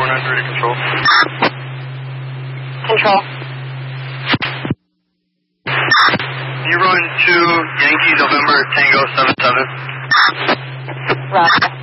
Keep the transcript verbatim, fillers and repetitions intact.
nine three to control. Control. You run to Yankee November Tango seven seven. Roger.